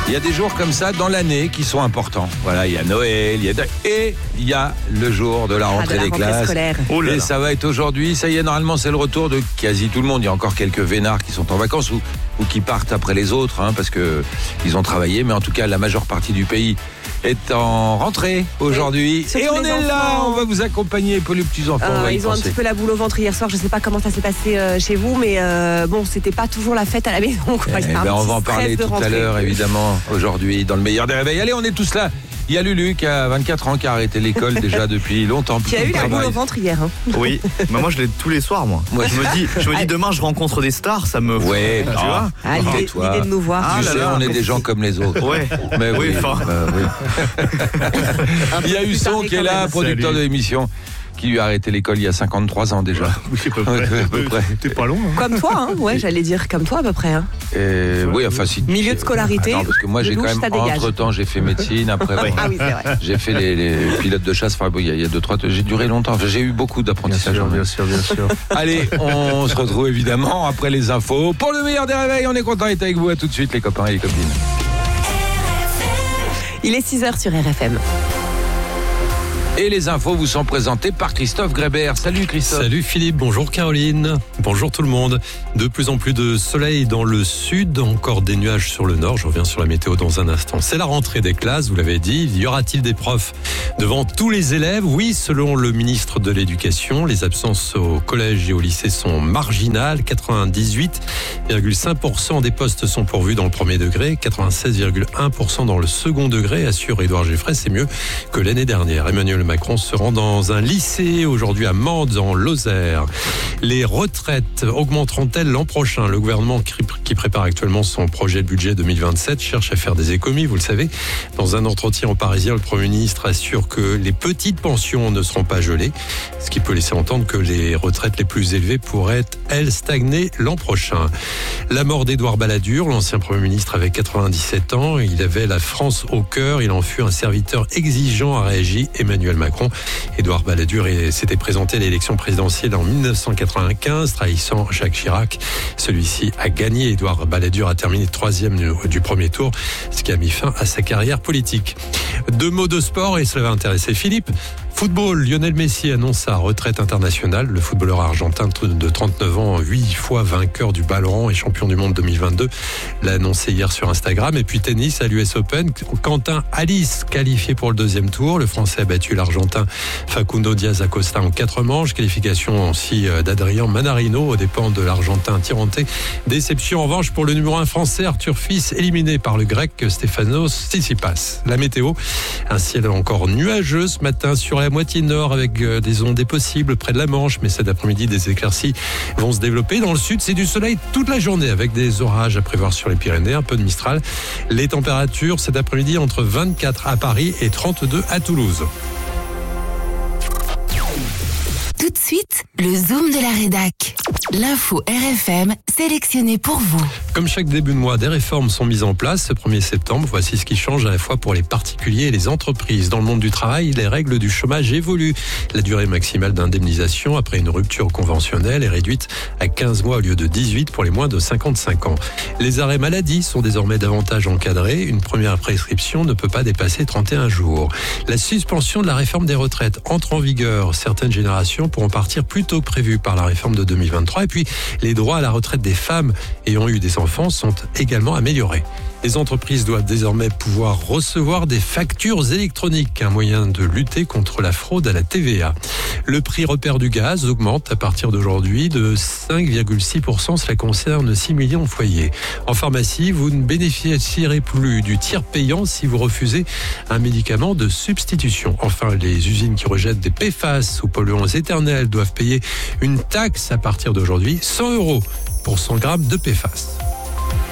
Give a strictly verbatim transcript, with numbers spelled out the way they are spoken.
Il y a des jours comme ça dans l'année qui sont importants. Voilà, il y a Noël, il y a et il y a le jour de la rentrée, ah, de la des rentrée classes. Scolaire. Oh là là. Et ça va être aujourd'hui. Ça y est, normalement, c'est le retour de quasi tout le monde. Il y a encore quelques vénards qui sont en vacances ou, ou qui partent après les autres, hein, parce que ils ont travaillé. Mais en tout cas, la majeure partie du pays est en rentrée aujourd'hui. Oui, et on est enfants. là, on va vous accompagner pour les petits enfants. Euh, ils ont penser. un petit peu la boule au ventre hier soir. Je ne sais pas comment ça s'est passé euh, chez vous, mais euh, bon, c'était pas toujours la fête à la maison. Quoi. Eh ben, on va en parler tout à l'heure, évidemment, aujourd'hui, dans le meilleur des réveils. Allez, on est tous là. Il y a Lulu qui a vingt-quatre ans, qui a arrêté l'école déjà depuis longtemps. Qui a eu la boule au ventre hier. Hein. Oui, mais moi je l'ai tous les soirs, moi. moi je me dis, je me dis demain je rencontre des stars, ça me. Ouais, tu vois. Ah, l'idée, l'idée de nous voir. Ah, tu sais, on est des gens comme les autres. Ouais. Mais oui. oui, enfin. Bah, oui. Il y a Husson qui est là, producteur de l'émission, qui lui a arrêté l'école il y a cinquante-trois ans déjà. Oui, à peu près. Ouais, à peu près. T'es pas long. Hein. Comme toi, hein. Ouais, j'allais dire comme toi à peu près. Hein. Et, oui, enfin si. Milieu de scolarité. Ah non, parce que moi j'ai louche, quand même entre temps j'ai fait médecine, après bon, ah oui, c'est vrai. J'ai fait les, les pilotes de chasse. Enfin, bon, il y a, il y a deux trois. J'ai duré longtemps. Enfin, j'ai eu beaucoup d'apprentissage. Bien sûr, bien sûr, bien sûr. Allez, on se retrouve évidemment après les infos pour le meilleur des réveils. On est content d'être avec vous. À tout de suite, les copains et les copines. Il est six heures sur R F M. Et les infos vous sont présentées par Christophe Grébert. Salut Christophe. Salut Philippe, bonjour Caroline, bonjour tout le monde. De plus en plus de soleil dans le sud, encore des nuages sur le nord. Je reviens sur la météo dans un instant. C'est la rentrée des classes, vous l'avez dit. Y aura-t-il des profs devant tous les élèves? Oui, selon le ministre de l'Éducation, les absences au collège et au lycée sont marginales. quatre-vingt-dix-huit virgule cinq pour cent des postes sont pourvus dans le premier degré, quatre-vingt-seize virgule un pour cent dans le second degré, assure Édouard Geffray. C'est mieux que l'année dernière. Emmanuel Macron se rend dans un lycée aujourd'hui à Mende en Lozère. Les retraites augmenteront-elles l'an prochain? Le gouvernement qui prépare actuellement son projet de budget deux mille vingt-sept cherche à faire des économies, vous le savez. Dans un entretien au Parisien, le Premier ministre assure que les petites pensions ne seront pas gelées, ce qui peut laisser entendre que les retraites les plus élevées pourraient, elles, stagner l'an prochain. La mort d'Édouard Balladur, l'ancien Premier ministre avait quatre-vingt-dix-sept ans, il avait la France au cœur, il en fut un serviteur exigeant, a réagi Emmanuel Macron. Édouard Balladur s'était présenté à l'élection présidentielle en mille neuf cent quatre-vingt-quinze, trahissant Jacques Chirac. Celui-ci a gagné. Édouard Balladur a terminé troisième du premier tour, ce qui a mis fin à sa carrière politique. Deux mots de sport et cela va intéresser Philippe. Football, Lionel Messi annonce sa retraite internationale. Le footballeur argentin de trente-neuf ans, huit fois vainqueur du Ballon et champion du monde deux mille vingt-deux, l'a annoncé hier sur Instagram. Et puis tennis à l'U S Open, Quentin Alice qualifié pour le deuxième tour. Le Français a battu l'Argentin Facundo Diaz Acosta en quatre manches. Qualification aussi d'Adrien Manarino aux dépens de l'Argentin Tirante. Déception en revanche pour le numéro un français Arthur Fils, éliminé par le Grec Stefanos Tsitsipas. La météo, un ciel encore nuageux ce matin sur la moitié nord avec des ondées possibles près de la Manche, mais cet après-midi des éclaircies vont se développer. Dans le sud, c'est du soleil toute la journée avec des orages à prévoir sur les Pyrénées, un peu de Mistral. Les températures cet après-midi entre vingt-quatre à Paris et trente-deux à Toulouse. Tout de suite, le Zoom de la rédac. L'info R F M sélectionnée pour vous. Comme chaque début de mois, des réformes sont mises en place ce premier septembre. Voici ce qui change à la fois pour les particuliers et les entreprises. Dans le monde du travail, les règles du chômage évoluent. La durée maximale d'indemnisation après une rupture conventionnelle est réduite à quinze mois au lieu de dix-huit pour les moins de cinquante-cinq ans. Les arrêts maladie sont désormais davantage encadrés. Une première prescription ne peut pas dépasser trente et un jours. La suspension de la réforme des retraites entre en vigueur. Certaines générations pourront partir plus tôt que prévu par la réforme de deux mille vingt-trois. Et puis, les droits à la retraite des femmes ayant eu des enfants sont également améliorés. Les entreprises doivent désormais pouvoir recevoir des factures électroniques, un moyen de lutter contre la fraude à la T V A. Le prix repère du gaz augmente à partir d'aujourd'hui de cinq virgule six pour cent. Cela concerne six millions de foyers. En pharmacie, vous ne bénéficierez plus du tiers payant si vous refusez un médicament de substitution. Enfin, les usines qui rejettent des P F A S ou polluants éternels doivent payer une taxe à partir d'aujourd'hui, cent euros pour cent grammes de P F A S.